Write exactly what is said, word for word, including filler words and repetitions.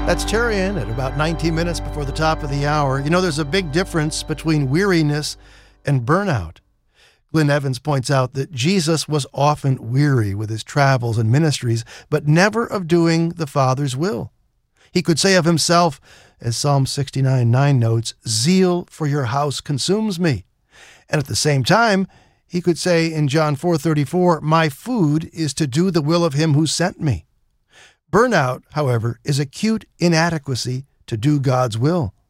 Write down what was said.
That's Tarian at about nineteen minutes before the top of the hour. You know, there's a big difference between weariness and burnout. Glenn Evans points out that Jesus was often weary with his travels and ministries, but never of doing the Father's will. He could say of himself, as Psalm sixty-nine nine notes, "Zeal for your house consumes me." And at the same time, he could say in John four thirty-four, "My food is to do the will of him who sent me." Burnout, however, is acute inadequacy to do God's will.